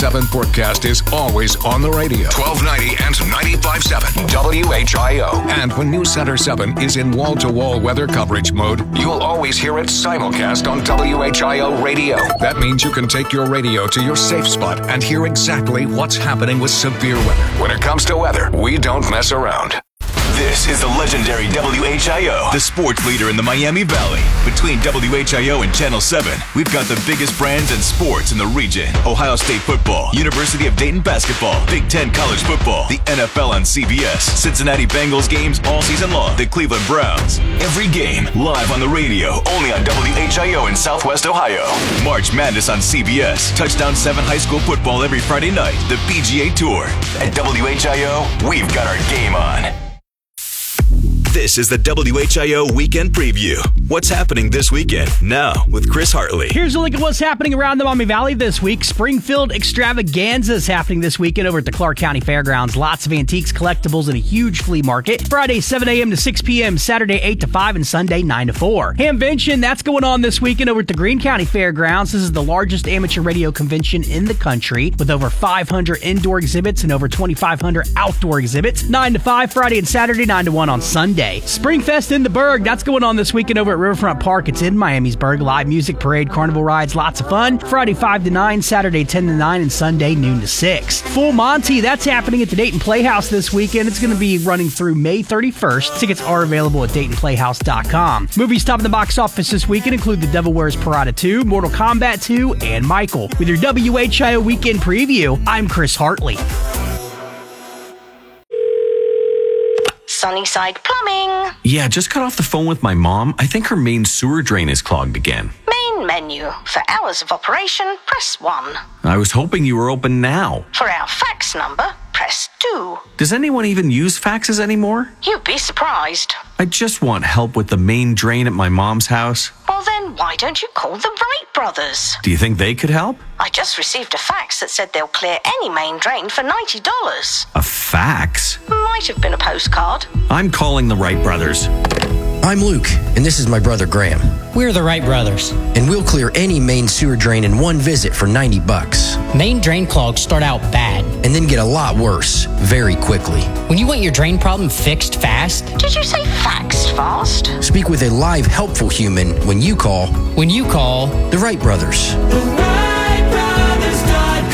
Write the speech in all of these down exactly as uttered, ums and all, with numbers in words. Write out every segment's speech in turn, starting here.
seven forecast is always on the radio. twelve ninety and ninety-five point seven W H I O. And when News Center seven is in wall-to-wall weather coverage mode, you'll always hear it simulcast on W H I O radio. That means you can take your radio to your safe spot and hear exactly what's happening with severe weather. When it comes to weather, we don't mess around. This is the legendary W H I O, the sports leader in the Miami Valley. Between W H I O and Channel seven, we've got the biggest brands and sports in the region. Ohio State football, University of Dayton basketball, Big Ten college football, the N F L on C B S, Cincinnati Bengals games all season long, the Cleveland Browns. Every game live on the radio, only on W H I O in Southwest Ohio. March Madness on C B S, Touchdown seven high school football every Friday night, the P G A Tour. At W H I O, we've got our game on. This is the W H I O Weekend Preview. What's happening this weekend? Now, with Chris Hartley. Here's a look at what's happening around the Miami Valley this week. Springfield Extravaganza is happening this weekend over at the Clark County Fairgrounds. Lots of antiques, collectibles, and a huge flea market. Friday, seven a.m. to six p.m., Saturday, eight to five, and Sunday, nine to four. Hamvention, that's going on this weekend over at the Greene County Fairgrounds. This is the largest amateur radio convention in the country, with over five hundred indoor exhibits and over twenty-five hundred outdoor exhibits. nine to five, Friday and Saturday, nine to one on Sunday. Springfest in the Berg, that's going on this weekend over at Riverfront Park. It's in Miamisburg. Live music, parade, carnival rides, lots of fun. Friday five to nine, Saturday ten to nine, and Sunday noon to six. Full Monty, that's happening at the Dayton Playhouse this weekend. It's going to be running through May thirty-first. Tickets are available at Dayton Playhouse dot com. Movies topping the box office this weekend include The Devil Wears Prada two, Mortal Kombat two, and Michael. With your W H I O Weekend Preview, I'm Chris Hartley. Sunnyside Plumbing. Yeah, just got off the phone with my mom. I think her main sewer drain is clogged again. Main menu. For hours of operation, press one. I was hoping you were open now. For our fax number, press two. Does anyone even use faxes anymore? You'd be surprised. I just want help with the main drain at my mom's house. Well then, why don't you call the Wright Brothers? Do you think they could help? I just received a fax that said they'll clear any main drain for ninety dollars. A fax? Might have been a postcard. I'm calling the Wright Brothers. I'm Luke, and this is my brother Graham. We're the Wright Brothers. And we'll clear any main sewer drain in one visit for ninety bucks. Main drain clogs start out bad. And then get a lot worse, very quickly. When you want your drain problem fixed fast... Did you say faxed fast? Speak with a live, helpful human when you call... When you call... The Wright Brothers. the wright brothers dot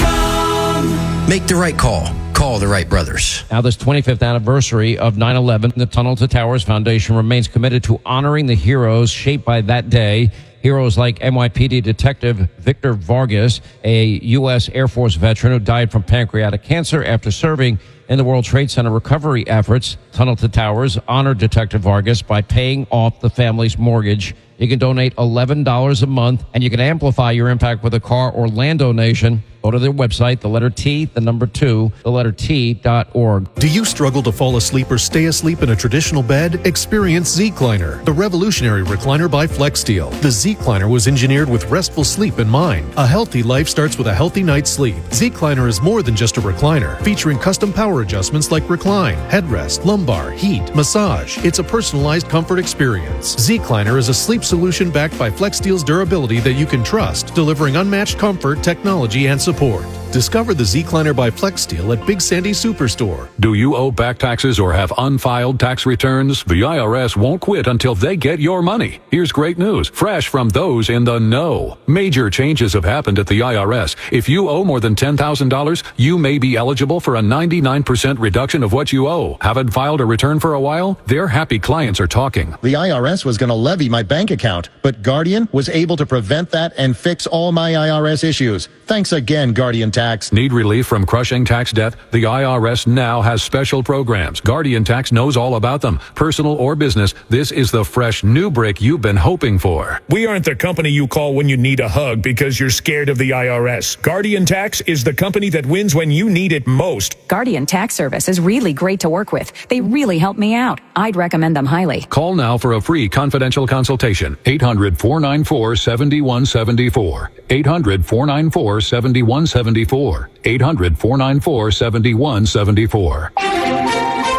com. Make the right call. Call the Wright Brothers. Now, this twenty-fifth anniversary of nine eleven, the Tunnel to Towers Foundation remains committed to honoring the heroes shaped by that day. Heroes like N Y P D Detective Victor Vargas, a U S Air Force veteran who died from pancreatic cancer after serving in the World Trade Center recovery efforts. Tunnel to Towers honored Detective Vargas by paying off the family's mortgage. You can donate eleven dollars a month, and you can amplify your impact with a car or land donation. Go to their website, the letter T, the number two, the letter T dot org. Do you struggle to fall asleep or stay asleep in a traditional bed? Experience Z-Cliner, the revolutionary recliner by FlexSteel. The Z-Cliner was engineered with restful sleep in mind. A healthy life starts with a healthy night's sleep. Z-Cliner is more than just a recliner, featuring custom power adjustments like recline, headrest, lumbar, heat, massage. It's a personalized comfort experience. Z-Cliner is a sleep solution backed by FlexSteel's durability that you can trust, delivering unmatched comfort, technology, and support. Discover the Z-Cliner by FlexSteel at Big Sandy Superstore. Do you owe back taxes or have unfiled tax returns? The I R S won't quit until they get your money. Here's great news, fresh from those in the know. Major changes have happened at the I R S. If you owe more than ten thousand dollars, you may be eligible for a ninety-nine percent reduction of what you owe. Haven't filed a return for a while? Their happy clients are talking. The I R S was going to levy my bank account, but Guardian was able to prevent that and fix all my I R S issues. Thanks again, Guardian Tax. Need relief from crushing tax debt? The I R S now has special programs. Guardian Tax knows all about them. Personal or business, this is the fresh new break you've been hoping for. We aren't the company you call when you need a hug because you're scared of the I R S. Guardian Tax is the company that wins when you need it most. Guardian Tax Service is really great to work with. They really help me out. I'd recommend them highly. Call now for a free confidential consultation. eight hundred, four nine four, seven one seven four. eight hundred, four nine four, seven one seven four. eight hundred, four nine four, seven one seven four.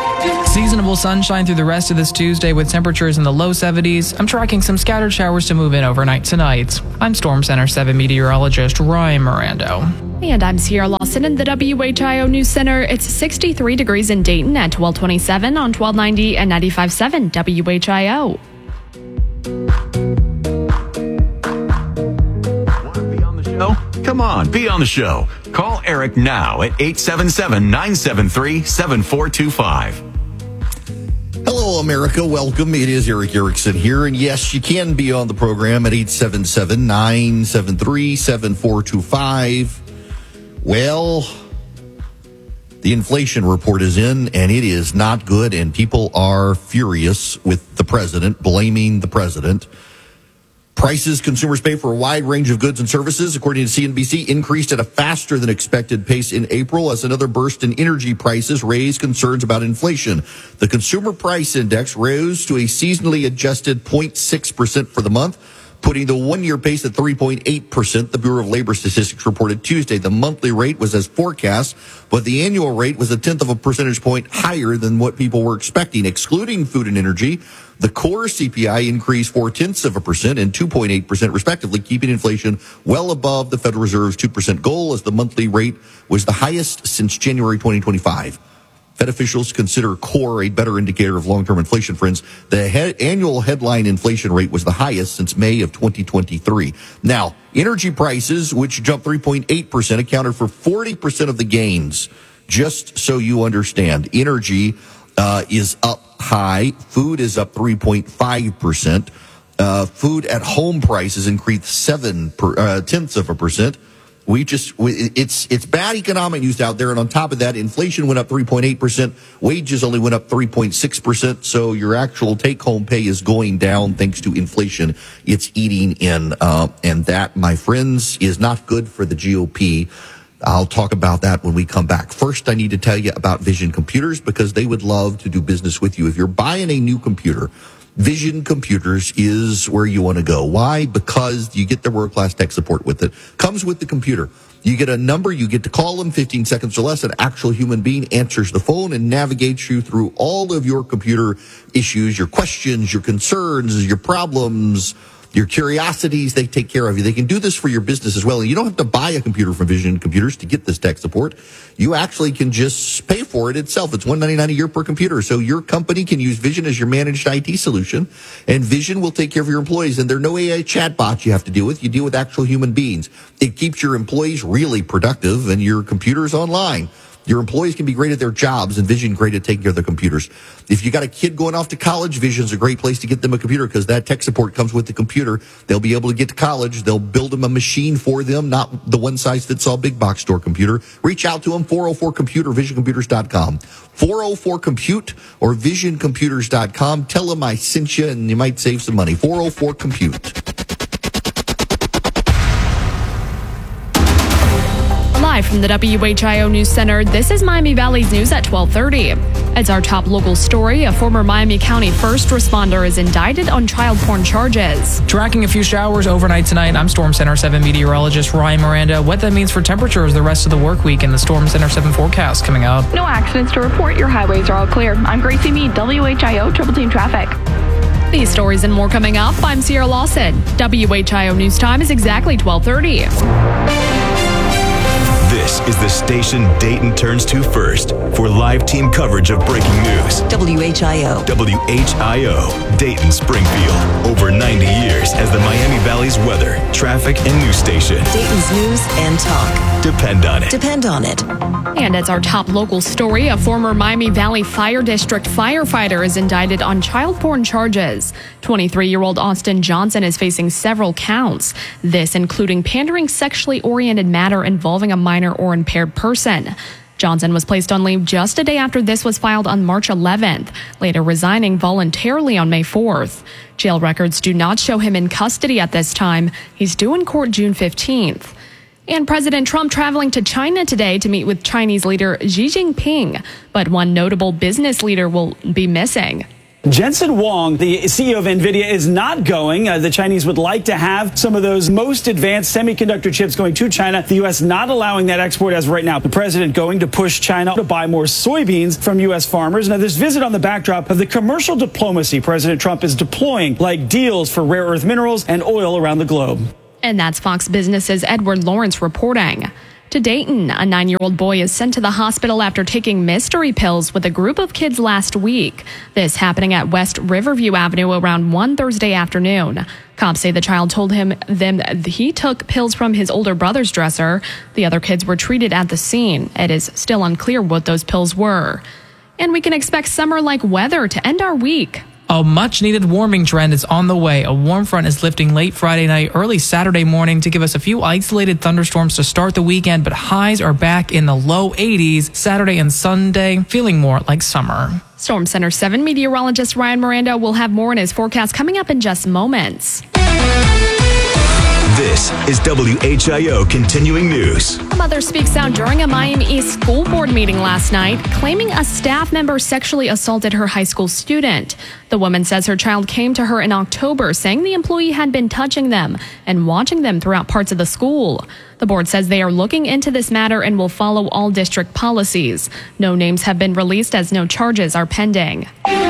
Seasonable sunshine through the rest of this Tuesday with temperatures in the low seventies. I'm tracking some scattered showers to move in overnight tonight. I'm Storm Center seven meteorologist Ryan Mirando. And I'm Sierra Lawson in the W H I O News Center. It's sixty-three degrees in Dayton at twelve twenty-seven on twelve ninety and ninety-five point seven W H I O. Come on, be on the show. Call Eric now at eight seven seven, nine seven three, seven four two five. Hello, America. Welcome. It is Eric Erickson here. And yes, you can be on the program at eight seven seven, nine seven three, seven four two five. Well, the inflation report is in, and it is not good, and people are furious with the president, blaming the president. Prices consumers pay for a wide range of goods and services, according to C N B C, increased at a faster than expected pace in April as another burst in energy prices raised concerns about inflation. The Consumer Price Index rose to a seasonally adjusted zero point six percent for the month, putting the one-year pace at three point eight percent, the Bureau of Labor Statistics reported Tuesday. The monthly rate was as forecast, but the annual rate was a tenth of a percentage point higher than what people were expecting. Excluding food and energy, the core C P I increased four-tenths of a percent and two point eight percent respectively, keeping inflation well above the Federal Reserve's two percent goal, as the monthly rate was the highest since January twenty twenty-five. Fed officials consider core a better indicator of long-term inflation, friends. The he- annual headline inflation rate was the highest since May of twenty twenty-three. Now, energy prices, which jumped three point eight percent, accounted for forty percent of the gains. Just so you understand, energy uh, is up high. Food is up three point five percent. Uh, food at home prices increased seven per, uh, tenths of a percent. We just, we, it's, it's bad economic news out there. And on top of that, inflation went up three point eight percent. Wages only went up three point six percent. So your actual take home pay is going down thanks to inflation. It's eating in. Uh, and that, my friends, is not good for the G O P. I'll talk about that when we come back. First, I need to tell you about Vision Computers, because they would love to do business with you. If you're buying a new computer, Vision Computers is where you want to go. Why? Because you get the world-class tech support with it. Comes with the computer. You get a number, you get to call them, fifteen seconds or less. An actual human being answers the phone and navigates you through all of your computer issues, your questions, your concerns, your problems, your curiosities. They take care of you. They can do this for your business as well. And you don't have to buy a computer from Vision Computers to get this tech support. You actually can just pay for it itself. It's one hundred ninety-nine dollars a year per computer. So your company can use Vision as your managed I T solution, and Vision will take care of your employees. And there are no A I chatbots you have to deal with. You deal with actual human beings. It keeps your employees really productive, and your computer's online. Your employees can be great at their jobs, and Vision great at taking care of their computers. If you got a kid going off to college, Vision's a great place to get them a computer, because that tech support comes with the computer. They'll be able to get to college. They'll build them a machine for them, not the one-size-fits-all big box store computer. Reach out to them, four oh four computer, vision computers dot com. four oh four compute or vision computers dot com. Tell them I sent you, and you might save some money. four oh four compute. Live from the W H I O News Center, this is Miami Valley's news at twelve thirty. As our top local story, a former Miami County first responder is indicted on child porn charges. Tracking a few showers overnight tonight, I'm Storm Center seven meteorologist Ryan Miranda. What that means for temperatures the rest of the work week in the Storm Center seven forecast coming up. No accidents to report. Your highways are all clear. I'm Gracie Mead, W H I O Triple Team Traffic. These stories and more coming up. I'm Sierra Lawson. W H I O News Time is exactly twelve thirty. This is the station Dayton turns to first for live team coverage of breaking news. W H I O. W H I O, Dayton Springfield. Over ninety years as the Miami Valley's weather, traffic, and news station. Dayton's news and talk. Depend on it. Depend on it. And as our top local story, a former Miami Valley Fire District firefighter is indicted on child porn charges. twenty-three-year-old Austin Johnson is facing several counts, this including pandering sexually oriented matter involving a minor or impaired person. Johnson was placed on leave just a day after this was filed on March eleventh, later resigning voluntarily on May fourth. Jail records do not show him in custody at this time. He's due in court June fifteenth. And President Trump traveling to China today to meet with Chinese leader Xi Jinping. But one notable business leader will be missing. Jensen Huang, the C E O of NVIDIA, is not going. Uh, the Chinese would like to have some of those most advanced semiconductor chips going to China. The U S not allowing that export as of right now. The president going to push China to buy more soybeans from U S farmers. Now, this visit on the backdrop of the commercial diplomacy President Trump is deploying, like deals for rare earth minerals and oil around the globe. And that's Fox Business's Edward Lawrence reporting. To Dayton, a nine-year-old boy is sent to the hospital after taking mystery pills with a group of kids last week. This happening at West Riverview Avenue around one Thursday afternoon. Cops say the child told him them he took pills from his older brother's dresser. The other kids were treated at the scene. It is still unclear what those pills were. And we can expect summer-like weather to end our week. A much-needed warming trend is on the way. A warm front is lifting late Friday night, early Saturday morning to give us a few isolated thunderstorms to start the weekend, but highs are back in the low eighties Saturday and Sunday, feeling more like summer. Storm Center seven meteorologist Ryan Miranda will have more in his forecast coming up in just moments. This is W H I O Continuing News. A mother speaks out during a Miami East school board meeting last night, claiming a staff member sexually assaulted her high school student. The woman says her child came to her in October, saying the employee had been touching them and watching them throughout parts of the school. The board says they are looking into this matter and will follow all district policies. No names have been released as no charges are pending.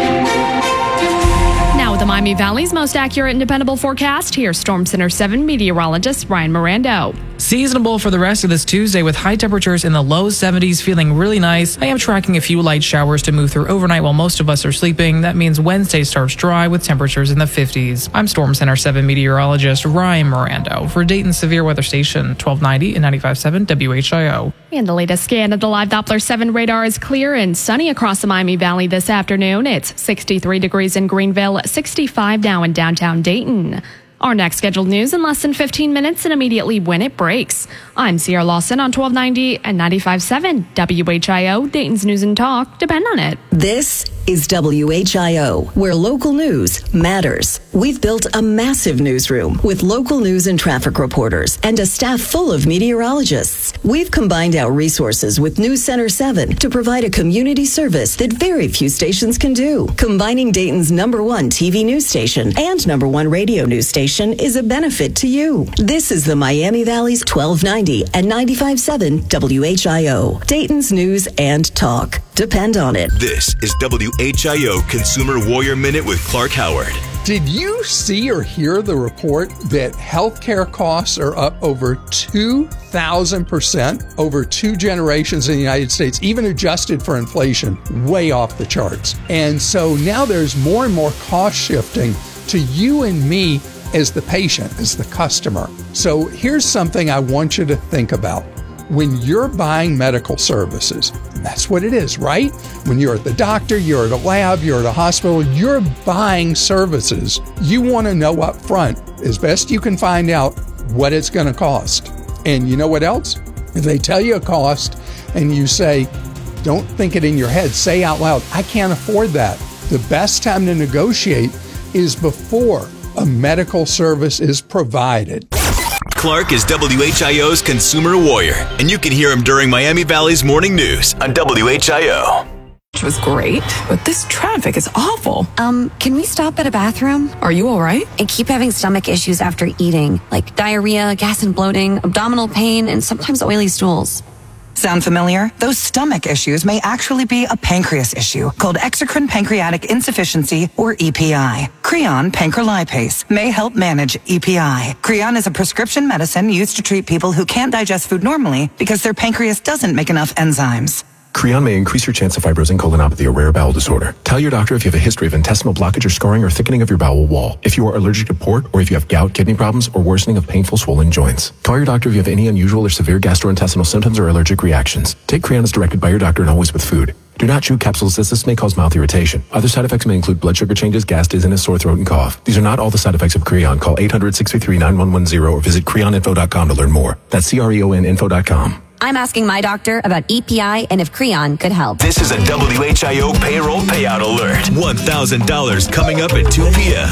Now with the Miami Valley's most accurate and dependable forecast, here's Storm Center seven meteorologist Ryan Miranda. Seasonable for the rest of this Tuesday with high temperatures in the low seventies, feeling really nice. I am tracking a few light showers to move through overnight while most of us are sleeping. That means Wednesday starts dry with temperatures in the fifties. I'm Storm Center seven meteorologist Ryan Miranda for Dayton Severe Weather Station twelve ninety and ninety-five point seven W H I O. And the latest scan of the live Doppler seven radar is clear and sunny across the Miami Valley this afternoon. It's sixty-three degrees in Greenville, sixty-five now in downtown Dayton. Our next scheduled news in less than fifteen minutes and immediately when it breaks. I'm Sierra Lawson on twelve ninety and ninety-five point seven W H I O, Dayton's News and Talk. Depend on it. This is W H I O, where local news matters. We've built a massive newsroom with local news and traffic reporters and a staff full of meteorologists. We've combined our resources with News Center seven to provide a community service that very few stations can do. Combining Dayton's number one T V news station and number one radio news station is a benefit to you. This is the Miami Valley's twelve ninety and ninety-five point seven W H I O, Dayton's News and Talk. Depend on it. This is W H I O Consumer Warrior Minute with Clark Howard. Did you see or hear the report that healthcare costs are up over two thousand percent over two generations in the United States, even adjusted for inflation, way off the charts? And so now there's more and more cost shifting to you and me as the patient, as the customer. So here's something I want you to think about. When you're buying medical services, and that's what it is, right? When you're at the doctor, you're at a lab, you're at a hospital, you're buying services. You want to know up front, as best you can find out, what it's going to cost. And you know what else? If they tell you a cost and you say, don't think it in your head, say out loud, I can't afford that. The best time to negotiate is before a medical service is provided. Clark is W H I O's Consumer Warrior, and you can hear him during Miami Valley's Morning News on W H I O. Which was great, but this traffic is awful. Um, can we stop at a bathroom? Are you all right? I keep having stomach issues after eating, like diarrhea, gas and bloating, abdominal pain, and sometimes oily stools. Sound familiar? Those stomach issues may actually be a pancreas issue called exocrine pancreatic insufficiency, or E P I. Creon pancrelipase may help manage E P I. Creon is a prescription medicine used to treat people who can't digest food normally because their pancreas doesn't make enough enzymes. Creon may increase your chance of fibrosing colonopathy, a rare bowel disorder. Tell your doctor if you have a history of intestinal blockage or scarring or thickening of your bowel wall, if you are allergic to pork, or if you have gout, kidney problems, or worsening of painful swollen joints. Call your doctor if you have any unusual or severe gastrointestinal symptoms or allergic reactions. Take Creon as directed by your doctor and always with food. Do not chew capsules as this may cause mouth irritation. Other side effects may include blood sugar changes, gas, dizziness, sore throat, and cough. These are not all the side effects of Creon. Call eight hundred, six three three, nine one one zero or visit creon info dot com to learn more. That's C R E O N info dot com. I'm asking my doctor about E P I and if Creon could help. This is a W H I O payroll payout alert. one thousand dollars coming up at two p.m.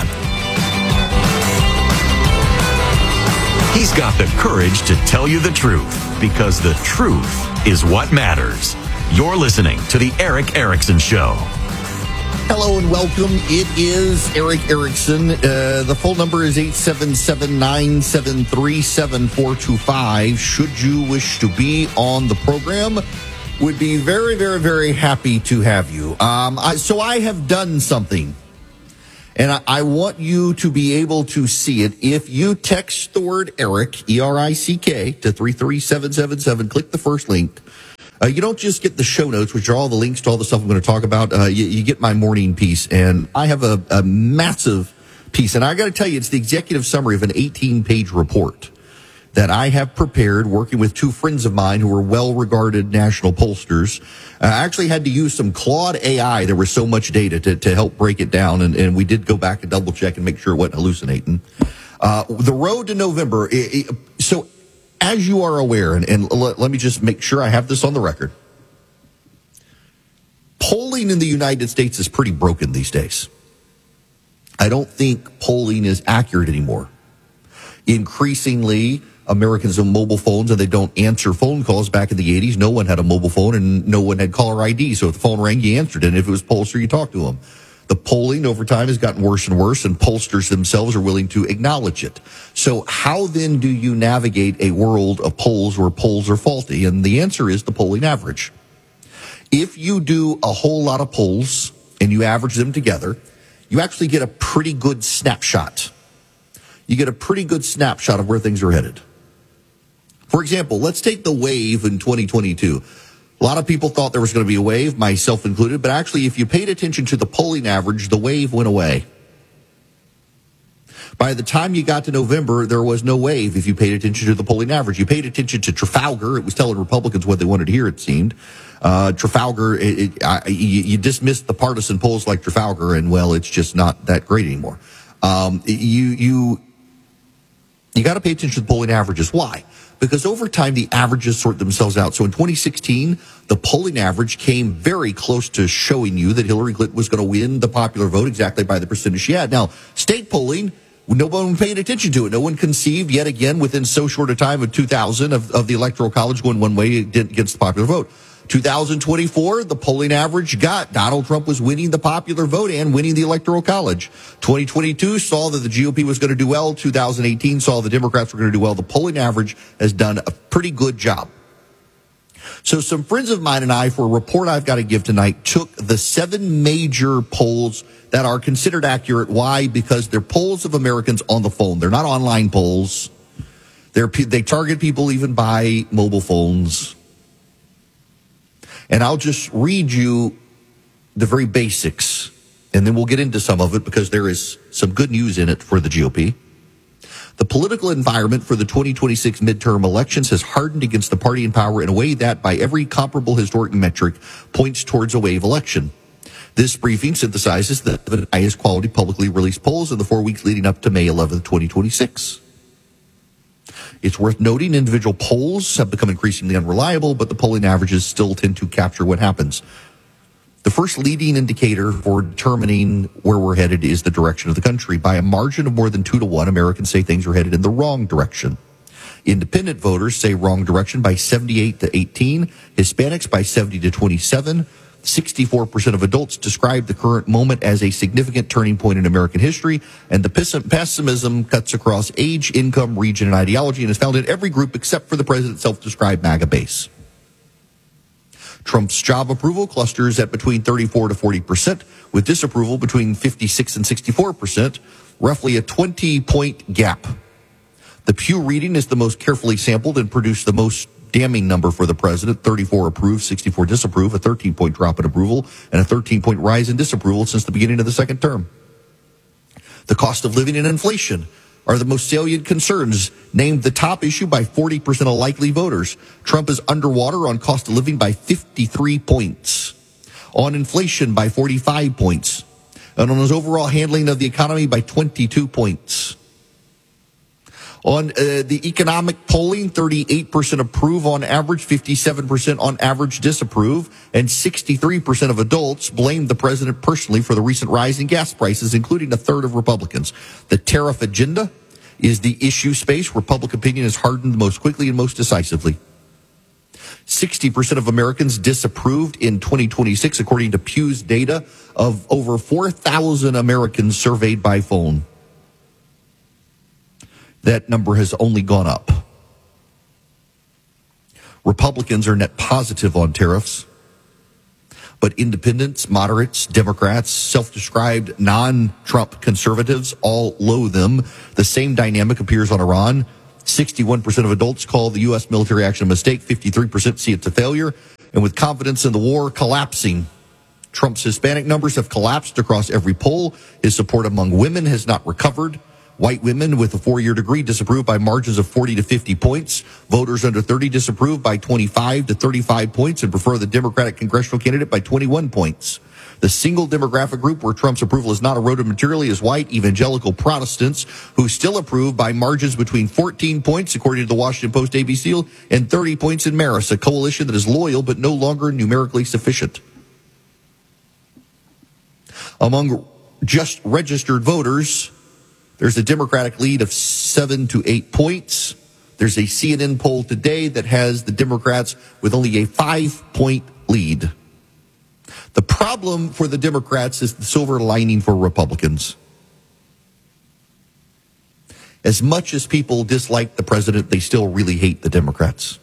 He's got the courage to tell you the truth, because the truth is what matters. You're listening to The Erick Erickson Show. Hello and welcome. It is Erick Erickson. Uh, the phone number is eight seven seven, nine seven three, seven four two five. Should you wish to be on the program, would be very, very, very happy to have you. Um, I, so I have done something, and I, I want you to be able to see it. If you text the word Erick, E R I C K, to three three seven seven seven, click the first link. Uh, you don't just get the show notes, which are all the links to all the stuff I'm going to talk about. Uh, you, you get my morning piece, and I have a, a massive piece. And I got to tell you, it's the executive summary of an eighteen-page report that I have prepared working with two friends of mine who are well-regarded national pollsters. I actually had to use some Claude A I. There was so much data to, to help break it down, and, and we did go back and double-check and make sure it wasn't hallucinating. Uh, the road to November, it, it, so... As you are aware, and, and let, let me just make sure I have this on the record, polling in the United States is pretty broken these days. I don't think polling is accurate anymore. Increasingly, Americans have mobile phones and they don't answer phone calls. Back in the eighties, no one had a mobile phone and no one had caller I D. So if the phone rang, you answered it. And if it was pollster, you talked to them. The polling over time has gotten worse and worse, and pollsters themselves are willing to acknowledge it. So how then do you navigate a world of polls where polls are faulty? And the answer is the polling average. If you do a whole lot of polls and you average them together, you actually get a pretty good snapshot. You get a pretty good snapshot of where things are headed. For example, let's take the wave in twenty twenty-two. A lot of people thought there was going to be a wave, myself included, but actually if you paid attention to the polling average, the wave went away. By the time you got to November, there was no wave if you paid attention to the polling average. You paid attention to Trafalgar. It was telling Republicans what they wanted to hear, it seemed. Uh, Trafalgar, it, it, I, you, you dismissed the partisan polls like Trafalgar, and, well, it's just not that great anymore. Um, you, you, you got to pay attention to the polling averages. Why? Because over time, the averages sort themselves out. So in twenty sixteen, the polling average came very close to showing you that Hillary Clinton was going to win the popular vote exactly by the percentage she had. Now, state polling, no one paid attention to it. No one conceived, yet again, within so short a time of two thousand, of, of the Electoral College going one way against the popular vote. two thousand twenty-four, the polling average got Donald Trump was winning the popular vote and winning the Electoral College. twenty twenty-two saw that the G O P was going to do well. two thousand eighteen saw the Democrats were going to do well. The polling average has done a pretty good job. So some friends of mine and I, for a report I've got to give tonight, took the seven major polls that are considered accurate. Why? Because they're polls of Americans on the phone. They're not online polls. They're, they target people even by mobile phones. And I'll just read you the very basics, and then we'll get into some of it because there is some good news in it for the G O P. The political environment for the twenty twenty-six midterm elections has hardened against the party in power in a way that, by every comparable historic metric, points towards a wave election. This briefing synthesizes the highest quality publicly released polls in the four weeks leading up to May eleventh, twenty twenty-six. It's worth noting individual polls have become increasingly unreliable, but the polling averages still tend to capture what happens. The first leading indicator for determining where we're headed is the direction of the country. By a margin of more than two to one, Americans say things are headed in the wrong direction. Independent voters say wrong direction by seventy-eight to eighteen, Hispanics by seventy to twenty-seven. sixty-four percent of adults describe the current moment as a significant turning point in American history, and the pessimism cuts across age, income, region, and ideology, and is found in every group except for the president's self-described MAGA base. Trump's job approval clusters at between thirty-four to forty percent, with disapproval between fifty-six and sixty-four percent, roughly a twenty-point gap. The Pew reading is the most carefully sampled and produced the most damning number for the president: thirty-four approve, sixty-four disapprove, a thirteen-point drop in approval, and a thirteen-point rise in disapproval since the beginning of the second term. The cost of living and inflation are the most salient concerns, named the top issue by forty percent of likely voters. Trump is underwater on cost of living by fifty-three points, on inflation by forty-five points, and on his overall handling of the economy by twenty-two points. On uh, the economic polling, thirty-eight percent approve on average, fifty-seven percent on average disapprove, and sixty-three percent of adults blame the president personally for the recent rise in gas prices, including a third of Republicans. The tariff agenda is the issue space where public opinion is hardened most quickly and most decisively. sixty percent of Americans disapproved in twenty twenty-six, according to Pew's data of over four thousand Americans surveyed by phone. That number has only gone up. Republicans are net positive on tariffs, but independents, moderates, Democrats, self-described non-Trump conservatives all loathe them. The same dynamic appears on Iran. sixty-one percent of adults call the U S military action a mistake. fifty-three percent see it a failure. And with confidence in the war collapsing, Trump's Hispanic numbers have collapsed across every poll. His support among women has not recovered. White women with a four-year degree disapprove by margins of forty to fifty points. Voters under thirty disapprove by twenty-five to thirty-five points and prefer the Democratic congressional candidate by twenty-one points. The single demographic group where Trump's approval is not eroded materially is white evangelical Protestants, who still approve by margins between fourteen points, according to the Washington Post A B C, and thirty points in Marist, a coalition that is loyal but no longer numerically sufficient. Among just registered voters, there's a Democratic lead of seven to eight points. There's a C N N poll today that has the Democrats with only a five-point lead. The problem for the Democrats is the silver lining for Republicans. As much as people dislike the president, they still really hate the Democrats.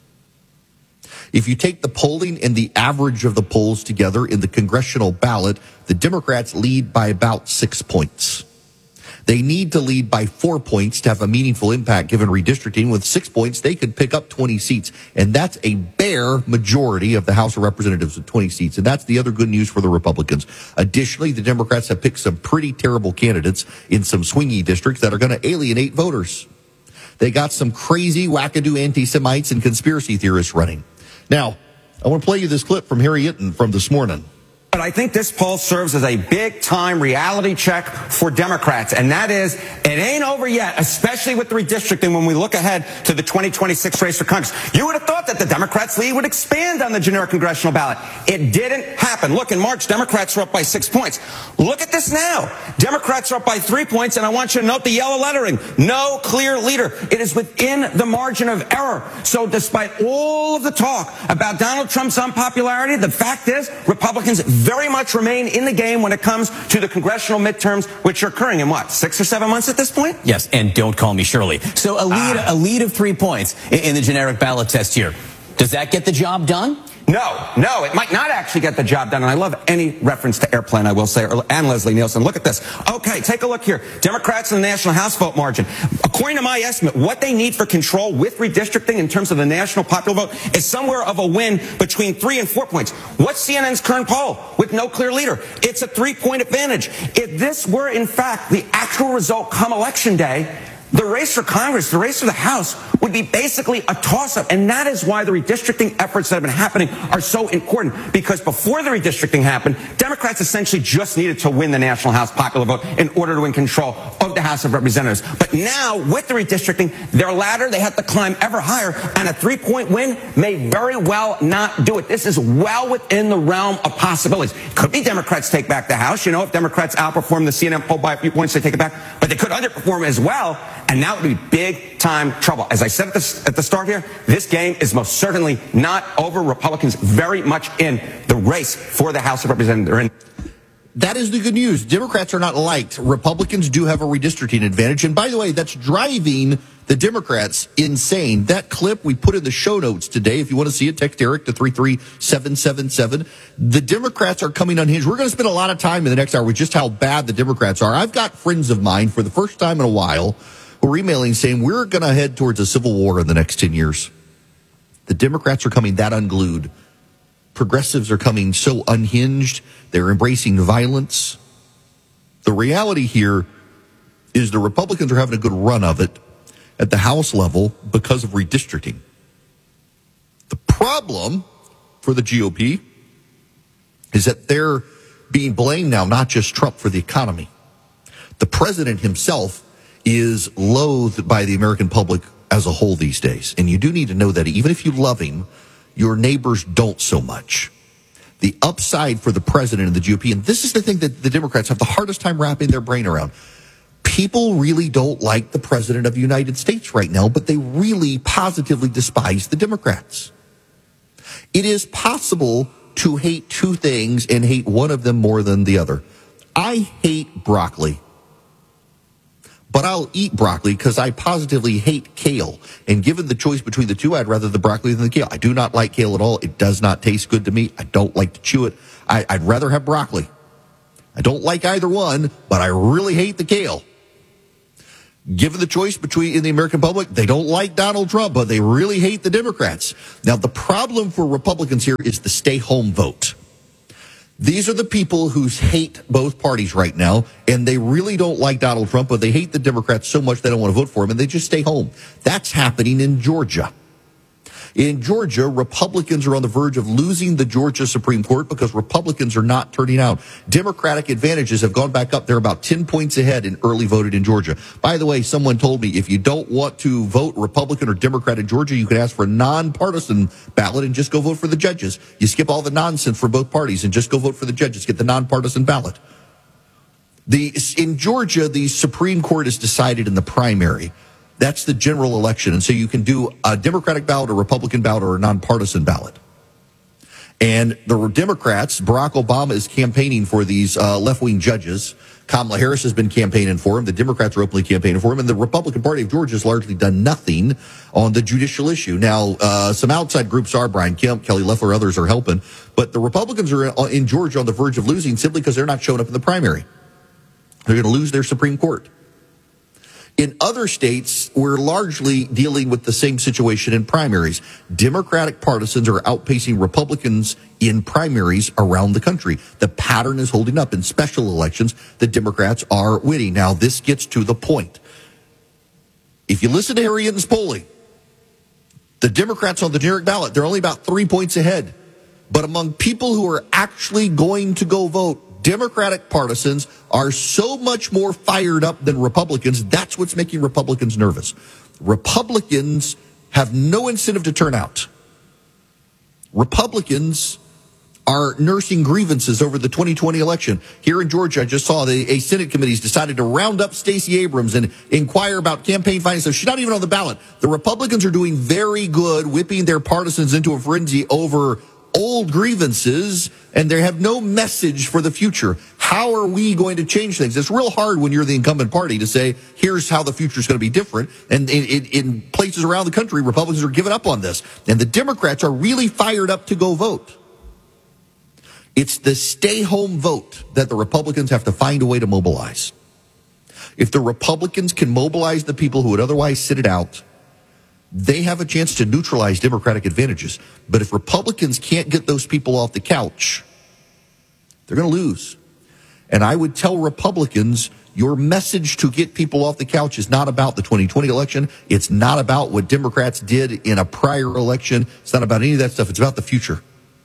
If you take the polling and the average of the polls together in the congressional ballot, the Democrats lead by about six points. They need to lead by four points to have a meaningful impact given redistricting. With six points, they could pick up twenty seats, and that's a bare majority of the House of Representatives with twenty seats, and that's the other good news for the Republicans. Additionally, the Democrats have picked some pretty terrible candidates in some swingy districts that are going to alienate voters. They got some crazy, wackadoo anti-Semites and conspiracy theorists running. Now, I want to play you this clip from Harry Itten from this morning. But I think this poll serves as a big-time reality check for Democrats, and that is, it ain't over yet, especially with the redistricting when we look ahead to the twenty twenty-six race for Congress. You would have thought that the Democrats' lead would expand on the generic congressional ballot. It didn't happen. Look, in March, Democrats were up by six points. Look at this now. Democrats are up by three points, and I want you to note the yellow lettering. No clear leader. It is within the margin of error. So despite all of the talk about Donald Trump's unpopularity, the fact is, Republicans very much remain in the game when it comes to the congressional midterms, which are occurring in what, six or seven months at this point? Yes, and don't call me Shirley. So a lead, ah. a lead of three points in, in the generic ballot test here. Does that get the job done? No, no, it might not actually get the job done. And I love any reference to airplane, I will say, and Leslie Nielsen. Look at this. Okay, take a look here. Democrats in the national House vote margin. According to my estimate, what they need for control with redistricting in terms of the national popular vote is somewhere of a win between three and four points. What's C N N's current poll with no clear leader? It's a three-point advantage. If this were, in fact, the actual result come Election Day, the race for Congress, the race for the House, would be basically a toss-up. And that is why the redistricting efforts that have been happening are so important. Because before the redistricting happened, Democrats essentially just needed to win the national House popular vote in order to win control of the House of Representatives. But now, with the redistricting, their ladder, they have to climb ever higher. And a three-point win may very well not do it. This is well within the realm of possibilities. Could be Democrats take back the House. You know, if Democrats outperform the C N N poll by a few points, they take it back. But they could underperform as well. And that would be big-time trouble. As I said at the, at the start here, this game is most certainly not over. Republicans very much in the race for the House of Representatives. They're in. That is the good news. Democrats are not liked. Republicans do have a redistricting advantage. And by the way, that's driving the Democrats insane. That clip we put in the show notes today. If you want to see it, text Eric to three three seven seven seven. The Democrats are coming unhinged. We're going to spend a lot of time in the next hour with just how bad the Democrats are. I've got friends of mine for the first time in a while who are emailing saying we're going to head towards a civil war in the next ten years. The Democrats are coming that unglued. Progressives are coming so unhinged. They're embracing violence. The reality here is the Republicans are having a good run of it at the House level because of redistricting. The problem for the G O P is that they're being blamed now, not just Trump, for the economy. The president himself is loathed by the American public as a whole these days. And you do need to know that even if you love him, your neighbors don't so much. The upside for the president and the G O P, and this is the thing that the Democrats have the hardest time wrapping their brain around. People really don't like the president of the United States right now, but they really positively despise the Democrats. It is possible to hate two things and hate one of them more than the other. I hate broccoli, but I'll eat broccoli because I positively hate kale. And given the choice between the two, I'd rather the broccoli than the kale. I do not like kale at all. It does not taste good to me. I don't like to chew it. I, I'd rather have broccoli. I don't like either one, but I really hate the kale. Given the choice between in the American public, they don't like Donald Trump, but they really hate the Democrats. Now, the problem for Republicans here is the stay home vote. These are the people who hate both parties right now, and they really don't like Donald Trump, but they hate the Democrats so much they don't want to vote for him, and they just stay home. That's happening in Georgia. In Georgia, Republicans are on the verge of losing the Georgia Supreme Court because Republicans are not turning out. Democratic advantages have gone back up. They're about ten points ahead in early voted in Georgia. By the way, someone told me if you don't want to vote Republican or Democrat in Georgia, you can ask for a nonpartisan ballot and just go vote for the judges. You skip all the nonsense for both parties and just go vote for the judges. Get the nonpartisan ballot. The, in Georgia, the Supreme Court is decided in the primary. That's the general election. And so you can do a Democratic ballot, a Republican ballot, or a nonpartisan ballot. And the Democrats, Barack Obama is campaigning for these uh, left-wing judges. Kamala Harris has been campaigning for him. The Democrats are openly campaigning for him. And the Republican Party of Georgia has largely done nothing on the judicial issue. Now, uh, some outside groups are, Brian Kemp, Kelly Loeffler, others are helping. But the Republicans are in Georgia on the verge of losing simply because they're not showing up in the primary. They're going to lose their Supreme Court. In other states, we're largely dealing with the same situation in primaries. Democratic partisans are outpacing Republicans in primaries around the country. The pattern is holding up. In special elections, the Democrats are winning. Now, this gets to the point. If you listen to Harry Hinton's polling, the Democrats on the generic ballot, they're only about three points ahead. But among people who are actually going to go vote, Democratic partisans are so much more fired up than Republicans. That's what's making Republicans nervous. Republicans have no incentive to turn out. Republicans are nursing grievances over the twenty twenty election. Here in Georgia, I just saw the a Senate committee's decided to round up Stacey Abrams and inquire about campaign finance. So she's not even on the ballot. The Republicans are doing very good, whipping their partisans into a frenzy over old grievances, and they have no message for the future. How are we going to change things? It's real hard when you're the incumbent party to say, here's how the future is going to be different. And in, in, in places around the country, Republicans are giving up on this. And the Democrats are really fired up to go vote. It's the stay-home vote that the Republicans have to find a way to mobilize. If the Republicans can mobilize the people who would otherwise sit it out, they have a chance to neutralize Democratic advantages. But if Republicans can't get those people off the couch, they're going to lose. And I would tell Republicans, your message to get people off the couch is not about the twenty twenty election. It's not about what Democrats did in a prior election. It's not about any of that stuff. It's about the future.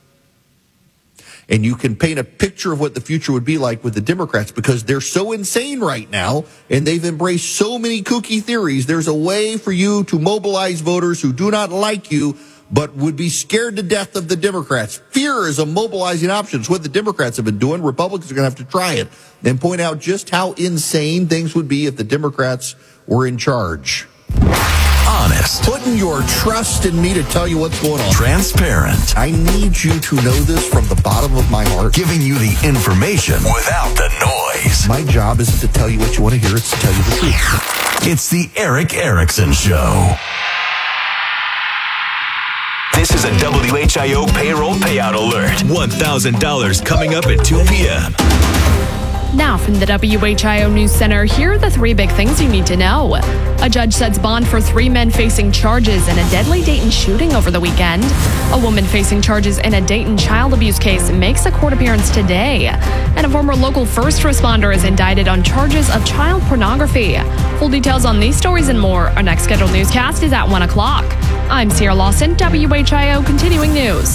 And you can paint a picture of what the future would be like with the Democrats because they're so insane right now and they've embraced so many kooky theories. There's a way for you to mobilize voters who do not like you but would be scared to death of the Democrats. Fear is a mobilizing option. It's what the Democrats have been doing. Republicans are going to have to try it and point out just how insane things would be if the Democrats were in charge. Honest. Putting your trust in me to tell you what's going on. Transparent. I need you to know this from the bottom of my heart. Giving you the information without the noise. My job isn't to tell you what you want to hear. It's to tell you the truth. It's the Erick Erickson Show. This is a W H I O payroll payout alert. one thousand dollars coming up at two p.m. Now from the W H I O News Center, here are the three big things you need to know. A judge sets bond for three men facing charges in a deadly Dayton shooting over the weekend. A woman facing charges in a Dayton child abuse case makes a court appearance today. And a former local first responder is indicted on charges of child pornography. Full details on these stories and more. Our next scheduled newscast is at one o'clock. I'm Sierra Lawson, W H I O Continuing News.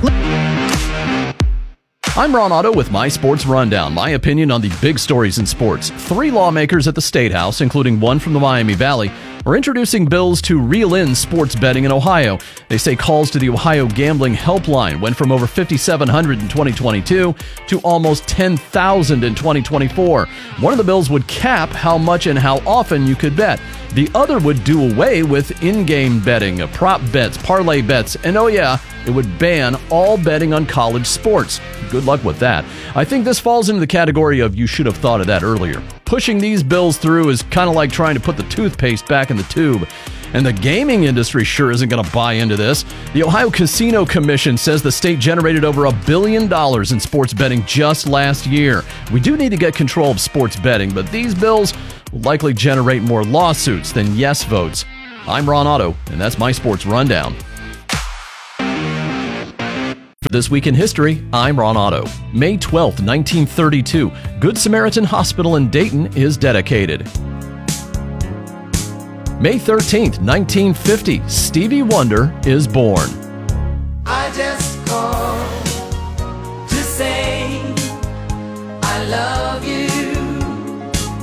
I'm Ron Otto with My Sports Rundown, my opinion on the big stories in sports. Three lawmakers at the State House, including one from the Miami Valley, are introducing bills to reel in sports betting in Ohio. They say calls to the Ohio Gambling Helpline went from over fifty-seven hundred in twenty twenty-two to almost ten thousand in twenty twenty-four. One of the bills would cap how much and how often you could bet. The other would do away with in-game betting, prop bets, parlay bets, and oh yeah, it would ban all betting on college sports. Good luck with that. I think this falls into the category of you should have thought of that earlier. Pushing these bills through is kind of like trying to put the toothpaste back in the tube. And the gaming industry sure isn't going to buy into this. The Ohio Casino Commission says the state generated over a billion dollars in sports betting just last year. We do need to get control of sports betting, but these bills will likely generate more lawsuits than yes votes. I'm Ron Otto, and that's my sports rundown. For This Week in History, I'm Ron Otto. May twelfth, nineteen thirty-two, Good Samaritan Hospital in Dayton is dedicated. May thirteenth, nineteen fifty, Stevie Wonder is born. I just called to say I love you.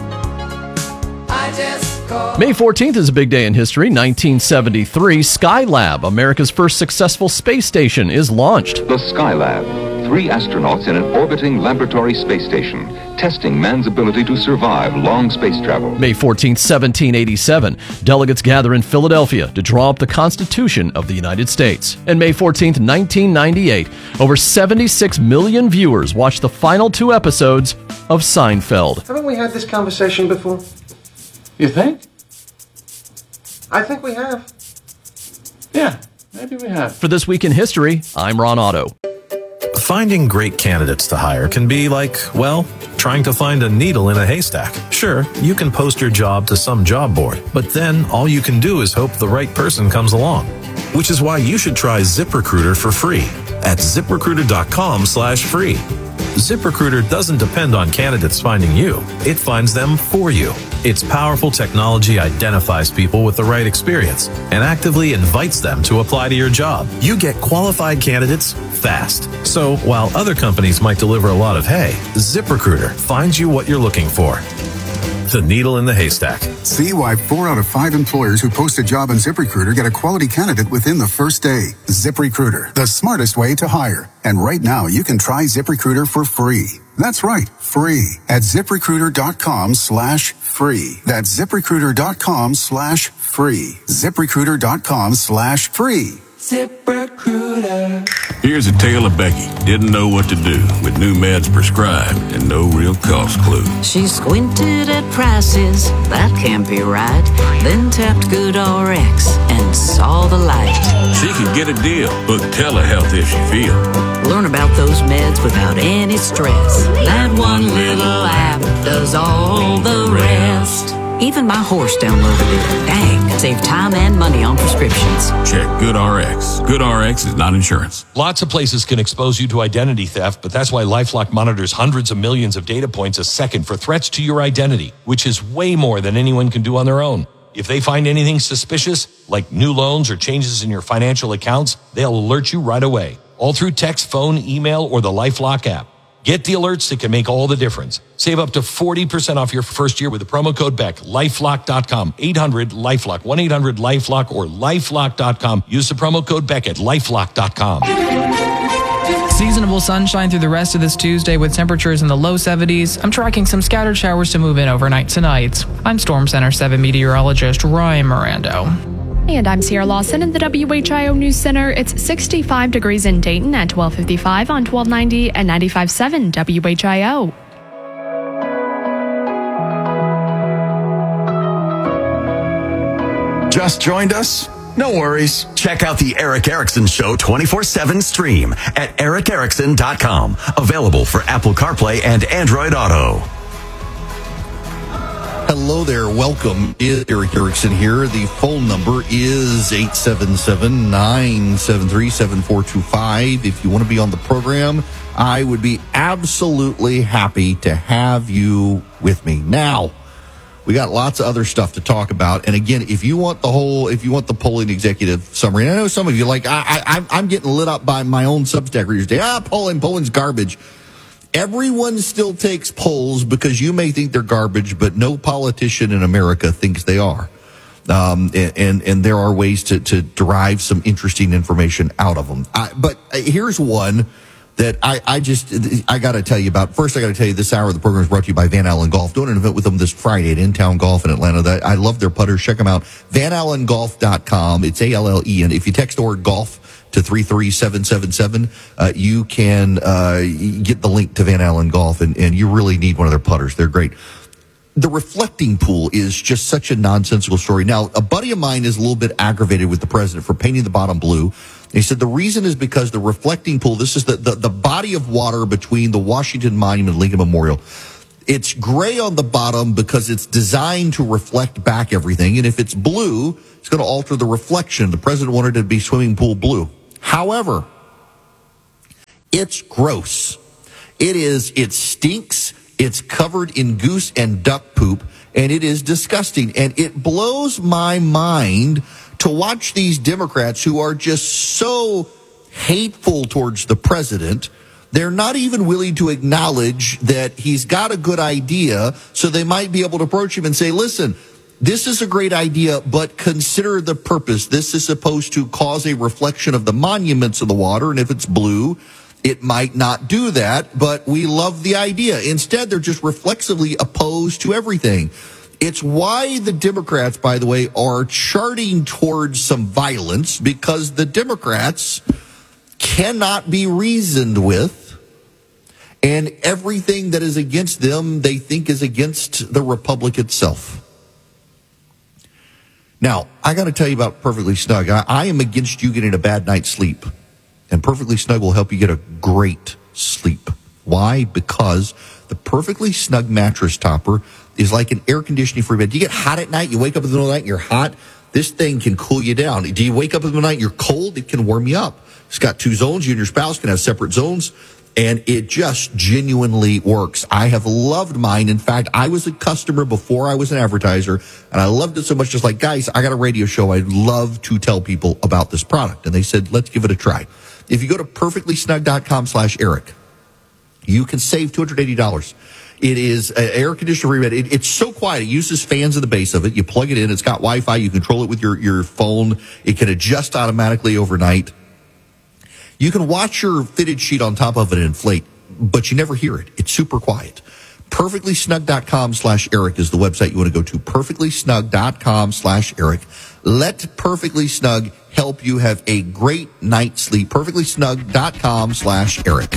I just called. May fourteenth is a big day in history. nineteen seventy-three, Skylab, America's first successful space station, is launched. The Skylab, three astronauts in an orbiting laboratory space station, testing man's ability to survive long space travel. May fourteenth, seventeen eighty-seven, delegates gather in Philadelphia to draw up the Constitution of the United States. And May fourteenth, nineteen ninety-eight, over seventy-six million viewers watched the final two episodes of Seinfeld. Haven't we had this conversation before? You think? I think we have. Yeah, maybe we have. For This Week in History, I'm Ron Otto. Finding great candidates to hire can be like, well, trying to find a needle in a haystack. Sure, you can post your job to some job board, but then all you can do is hope the right person comes along. Which is why you should try ZipRecruiter for free at ZipRecruiter.com slash free. ZipRecruiter doesn't depend on candidates finding you. It finds them for you. Its powerful technology identifies people with the right experience and actively invites them to apply to your job. You get qualified candidates fast. So while other companies might deliver a lot of hay, ZipRecruiter finds you what you're looking for. The needle in the haystack. See why four out of five employers who post a job on ZipRecruiter get a quality candidate within the first day. ZipRecruiter, the smartest way to hire. And right now, you can try ZipRecruiter for free. That's right, free at ZipRecruiter.com slash free. That's ZipRecruiter.com slash free. ZipRecruiter.com slash free. ZipRecruiter. Here's a tale of Becky. Didn't know what to do with new meds prescribed and no real cost clue. She squinted at prices, that can't be right. Then tapped GoodRx and saw the light. She could get a deal, book telehealth if she feel. Learn about those meds without any stress. That one little app does all the rest. Even my horse downloaded it. Dang, save time and money on prescriptions. Check GoodRx. GoodRx is not insurance. Lots of places can expose you to identity theft, but that's why LifeLock monitors hundreds of millions of data points a second for threats to your identity, which is way more than anyone can do on their own. If they find anything suspicious, like new loans or changes in your financial accounts, they'll alert you right away, all through text, phone, email, or the LifeLock app. Get the alerts that can make all the difference. Save up to forty percent off your first year with the promo code Beck. LifeLock dot com, eight hundred LifeLock, one eight hundred LifeLock, or LifeLock dot com. Use the promo code Beck at LifeLock dot com. Seasonable sunshine through the rest of this Tuesday with temperatures in the low seventies. I'm tracking some scattered showers to move in overnight tonight. I'm Storm Center seven meteorologist Ryan Mirando. And I'm Sierra Lawson in the W H I O News Center. It's sixty-five degrees in Dayton at twelve fifty-five on twelve ninety and ninety-five point seven W H I O. Just joined us? No worries. Check out the Eric Erickson Show twenty-four seven stream at Eric Erickson dot com. Available for Apple CarPlay and Android Auto. Hello there. Welcome. Eric Erickson here. The phone number is eight seven seven, nine seven three, seven four two five. If you want to be on the program, I would be absolutely happy to have you with me. Now, we got lots of other stuff to talk about. And again, if you want the whole, if you want the polling executive summary, and I know some of you like, I, I, I'm getting lit up by my own Substack readers today. Ah, polling, polling's garbage. Everyone still takes polls because you may think they're garbage, but no politician in America thinks they are. Um, and, and, and there are ways to, to derive some interesting information out of them. I, but here's one that I, I just, I got to tell you about. First, I got to tell you this hour of the program is brought to you by Van Allen Golf. Doing an event with them this Friday at In-Town Golf in Atlanta. That, I love their putters. Check them out. van allen golf dot com. It's A L L E. And if you text the word golf to three three seven seven seven, uh, you can uh, get the link to Van Allen Golf, and, and you really need one of their putters. They're great. The reflecting pool is just such a nonsensical story. Now, a buddy of mine is a little bit aggravated with the president for painting the bottom blue. He said the reason is because the reflecting pool, this is the, the, the body of water between the Washington Monument and Lincoln Memorial. It's gray on the bottom because it's designed to reflect back everything. And if it's blue, it's going to alter the reflection. The president wanted it to be swimming pool blue. However, it's gross. It is, it stinks. It's covered in goose and duck poop, and it is disgusting. And it blows my mind to watch these Democrats who are just so hateful towards the president. They're not even willing to acknowledge that he's got a good idea, so they might be able to approach him and say, listen, this is a great idea, but consider the purpose. This is supposed to cause a reflection of the monuments of the water, and if it's blue, it might not do that, but we love the idea. Instead, they're just reflexively opposed to everything. It's why the Democrats, by the way, are charting towards some violence, because the Democrats cannot be reasoned with, and everything that is against them they think is against the Republic itself. Now, I got to tell you about Perfectly Snug. I, I am against you getting a bad night's sleep, and Perfectly Snug will help you get a great sleep. Why? Because the Perfectly Snug mattress topper is like an air conditioning free bed. Do you get hot at night? You wake up in the middle of the night and you're hot? This thing can cool you down. Do you wake up in the night and you're cold? It can warm you up. It's got two zones. You and your spouse can have separate zones, and it just genuinely works. I have loved mine. In fact, I was a customer before I was an advertiser, and I loved it so much. Just like, guys, I got a radio show. I'd love to tell people about this product. And they said, let's give it a try. If you go to perfectly snug dot com slash Eric, you can save two hundred eighty dollars. It is an air conditioner free bed. It, it's so quiet. It uses fans at the base of it. You plug it in. It's got Wi-Fi. You control it with your, your phone. It can adjust automatically overnight. You can watch your fitted sheet on top of it inflate, but you never hear it. It's super quiet. perfectly snug dot com slash Eric is the website you want to go to. perfectly snug dot com slash Eric. Let Perfectly Snug help you have a great night's sleep. perfectly snug dot com slash Eric.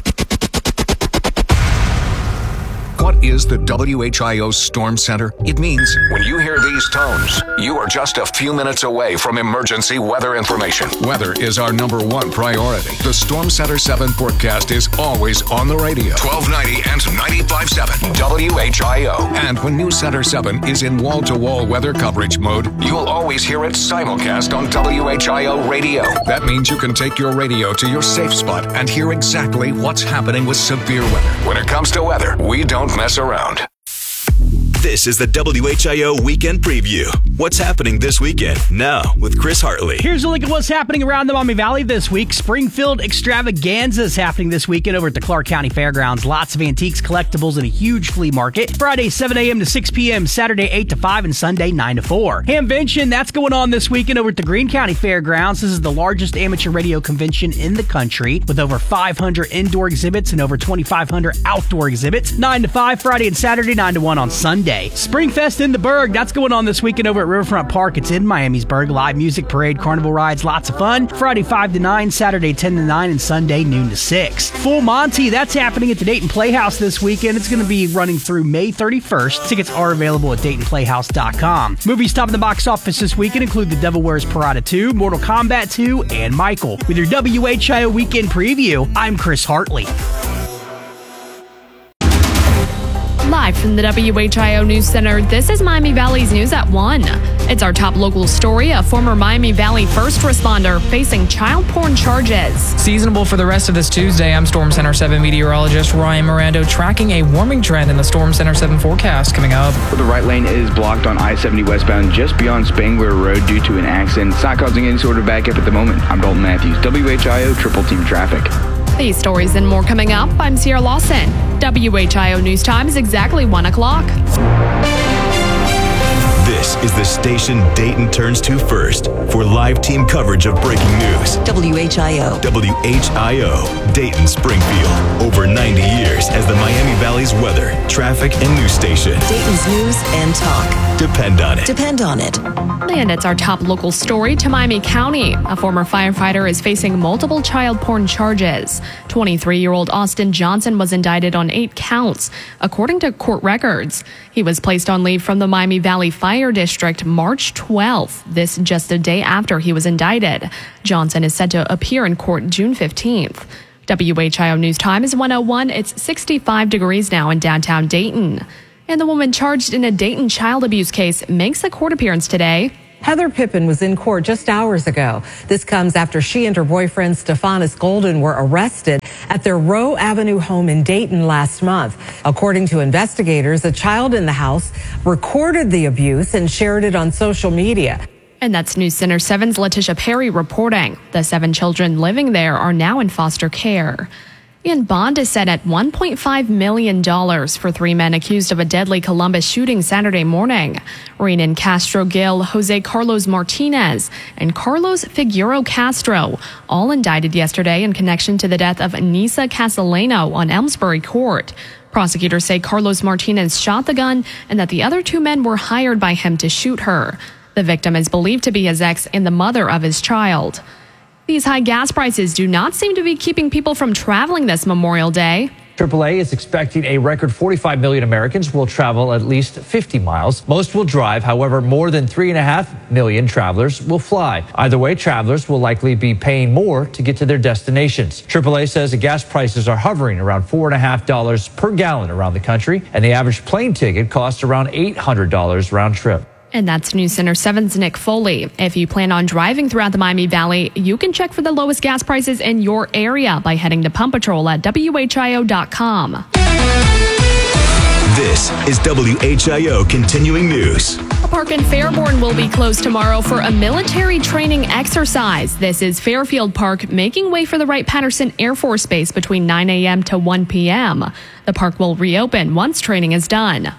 What is the W H I O Storm Center? It means when you hear these tones, you are just a few minutes away from emergency weather information. Weather is our number one priority. The Storm Center seven forecast is always on the radio. twelve ninety and ninety-five point seven W H I O. And when News Center seven is in wall-to-wall weather coverage mode, you'll always hear it simulcast on W H I O radio. That means you can take your radio to your safe spot and hear exactly what's happening with severe weather. When it comes to weather, we don't mess around. This is the W H I O Weekend Preview. What's happening this weekend? Now, with Chris Hartley. Here's a look at what's happening around the Maumee Valley this week. Springfield Extravaganza is happening this weekend over at the Clark County Fairgrounds. Lots of antiques, collectibles, and a huge flea market. Friday, seven a.m. to six p.m., Saturday, eight to five, and Sunday, nine to four. Hamvention, that's going on this weekend over at the Greene County Fairgrounds. This is the largest amateur radio convention in the country, with over five hundred indoor exhibits and over twenty-five hundred outdoor exhibits. nine to five, Friday and Saturday, nine to one on Sunday. Springfest in the Berg, that's going on this weekend over at Riverfront Park. It's in Miamisburg. Live music, parade, carnival rides, lots of fun. Friday five to nine, Saturday ten to nine, and Sunday noon to six. Full Monty, that's happening at the Dayton Playhouse this weekend. It's going to be running through May thirty-first. Tickets are available at dayton playhouse dot com. Movies topping the box office this weekend include The Devil Wears Prada two, Mortal Kombat two, and Michael. With your W H I O Weekend Preview, I'm Chris Hartley. Live from the W H I O News Center, this is Miami Valley's News at one. It's our top local story, a former Miami Valley first responder facing child porn charges. Seasonable for the rest of this Tuesday, I'm Storm Center seven meteorologist Ryan Mirando tracking a warming trend in the Storm Center seven forecast coming up. The right lane is blocked on I seventy westbound just beyond Spangler Road due to an accident. It's not causing any sort of backup at the moment. I'm Dalton Matthews, W H I O Triple Team Traffic. These stories and more coming up. I'm Sierra Lawson. W H I O News Time is exactly one o'clock. This is the station Dayton turns to first for live team coverage of breaking news. W H I O. W H I O, Dayton Springfield. Over ninety years as the Miami Valley's weather, traffic, and news station. Dayton's news and talk. Depend on it. Depend on it. And it's our top local story to Miami County. A former firefighter is facing multiple child porn charges. twenty-three-year-old Austin Johnson was indicted on eight counts, according to court records. He was placed on leave from the Miami Valley Fire District March twelfth, this just a day after he was indicted. Johnson is set to appear in court June fifteenth. W H I O News Time is one oh one. It's sixty-five degrees now in downtown Dayton. And the woman charged in a Dayton child abuse case makes a court appearance today. Heather Pippin was in court just hours ago. This comes after she and her boyfriend, Stephanis Golden, were arrested at their Rowe Avenue home in Dayton last month. According to investigators, a child in the house recorded the abuse and shared it on social media. And that's News Center seven's Letitia Perry reporting. The seven children living there are now in foster care. And bond is set at one point five million dollars for three men accused of a deadly Columbus shooting Saturday morning. Renan Castro Gil, Jose Carlos Martinez, and Carlos Figueroa Castro, all indicted yesterday in connection to the death of Nisa Castellano on Elmsbury Court. Prosecutors say Carlos Martinez shot the gun and that the other two men were hired by him to shoot her. The victim is believed to be his ex and the mother of his child. These high gas prices do not seem to be keeping people from traveling this Memorial Day. triple A is expecting a record forty-five million Americans will travel at least fifty miles. Most will drive. However, more than three and a half million travelers will fly. Either way, travelers will likely be paying more to get to their destinations. triple A says the gas prices are hovering around four and a half dollars per gallon around the country, and the average plane ticket costs around eight hundred dollars round trip. And that's News Center seven's Nick Foley. If you plan on driving throughout the Miami Valley, you can check for the lowest gas prices in your area by heading to Pump Patrol at W H I O dot com. This is W H I O Continuing News. A park in Fairborn will be closed tomorrow for a military training exercise. This is Fairfield Park, making way for the Wright-Patterson Air Force Base between nine a.m. to one p.m. The park will reopen once training is done.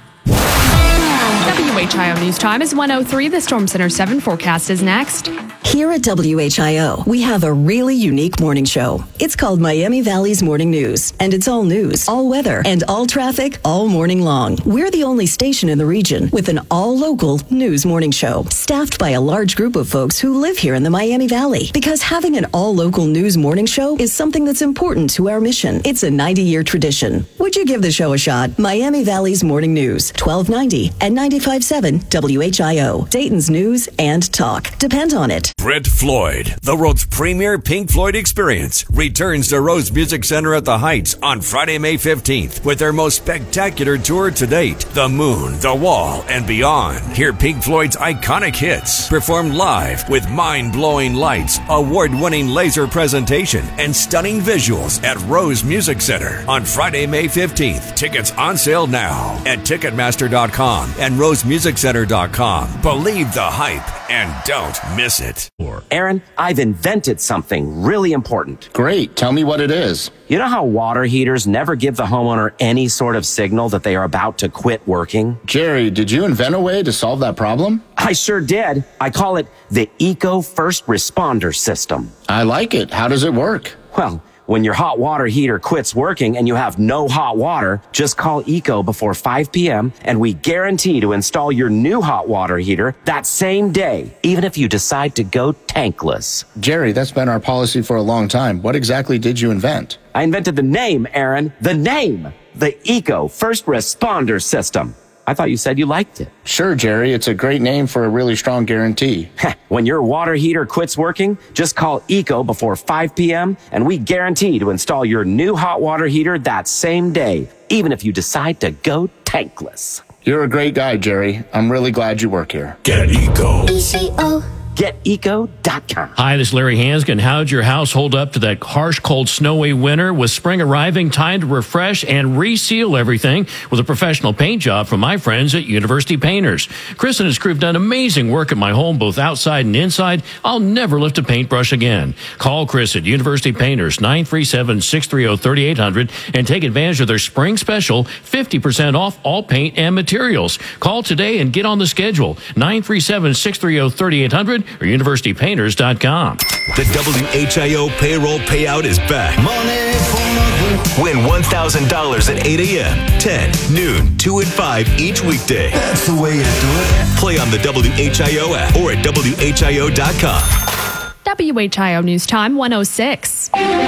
W H I O News Time is one oh three. The Storm Center seven forecast is next. Here at W H I O, we have a really unique morning show. It's called Miami Valley's Morning News, and it's all news, all weather, and all traffic all morning long. We're the only station in the region with an all-local news morning show, staffed by a large group of folks who live here in the Miami Valley. Because having an all-local news morning show is something that's important to our mission. It's a ninety-year tradition. Would you give the show a shot? Miami Valley's Morning News, twelve ninety and ninety-five point seven W H I O, Dayton's news and talk. Depend on it. Brent Floyd, the world's premier Pink Floyd experience, returns to Rose Music Center at the Heights on Friday, May fifteenth with their most spectacular tour to date, The Moon, The Wall, and Beyond. Hear Pink Floyd's iconic hits performed live with mind-blowing lights, award-winning laser presentation, and stunning visuals at Rose Music Center on Friday, May fifteenth. Tickets on sale now at Ticketmaster dot com and Rose Music Center dot com. Believe the hype and don't miss it. Aaron, I've invented something really important. Great. Tell me what it is. You know how water heaters never give the homeowner any sort of signal that they are about to quit working? Jerry, did you invent a way to solve that problem? I sure did. I call it the Eco First Responder System. I like it. How does it work? Well, when your hot water heater quits working and you have no hot water, just call Eco before five p.m. and we guarantee to install your new hot water heater that same day, even if you decide to go tankless. Jerry, that's been our policy for a long time. What exactly did you invent? I invented the name, Aaron. The name. The Eco First Responder System. I thought you said you liked it. Sure, Jerry. It's a great name for a really strong guarantee. When your water heater quits working, just call Eco before five p.m. and we guarantee to install your new hot water heater that same day, even if you decide to go tankless. You're a great guy, Jerry. I'm really glad you work here. Get Eco. E C O. get eco dot com. Hi, this is Larry Hanskin. How'd your house hold up to that harsh, cold, snowy winter? With spring arriving, time to refresh and reseal everything with a professional paint job from my friends at University Painters. Chris and his crew have done amazing work at my home, both outside and inside. I'll never lift a paintbrush again. Call Chris at University Painters, nine three seven, six three zero, three eight zero zero, and take advantage of their spring special, fifty percent off all paint and materials. Call today and get on the schedule, nine three seven, six three zero, three eight zero zero or university painters dot com. The W H I O payroll payout is back. Win one thousand dollars at eight a.m., ten, noon, two, and five each weekday. That's the way you do it. Play on the W H I O app or at W H I O dot com. W H I O News Time one oh six.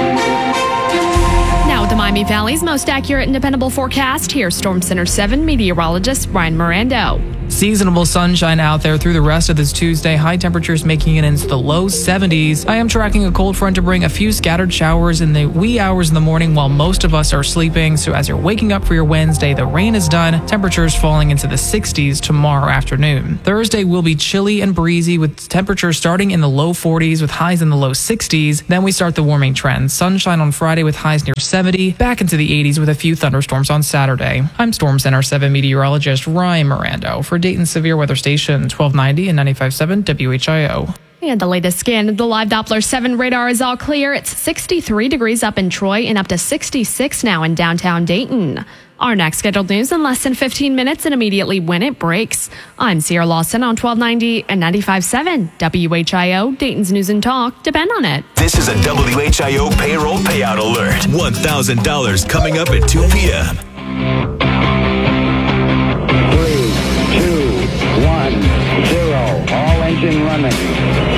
Now with the Miami Valley's most accurate and dependable forecast, here's Storm Center seven meteorologist Ryan Mirando. Seasonable sunshine out there through the rest of this Tuesday. High temperatures making it into the low seventies. I am tracking a cold front to bring a few scattered showers in the wee hours in the morning while most of us are sleeping. So as you're waking up for your Wednesday, the rain is done. Temperatures falling into the sixties tomorrow afternoon. Thursday will be chilly and breezy with temperatures starting in the low forties with highs in the low sixties. Then we start the warming trend. Sunshine on Friday with highs near seventy. Back into the eighties with a few thunderstorms on Saturday. I'm Storm Center seven meteorologist Ryan Mirando for Dayton Severe Weather Station twelve ninety and ninety-five point seven W H I O. And the latest scan of the live Doppler seven radar is all clear. It's sixty-three degrees up in Troy and up to sixty-six now in downtown Dayton. Our next scheduled news in less than fifteen minutes and immediately when it breaks. I'm Sierra Lawson on twelve ninety and ninety-five point seven W H I O, Dayton's News and Talk. Depend on it. This is a W H I O payroll payout alert. one thousand dollars coming up at two p.m. One, zero, all engine running.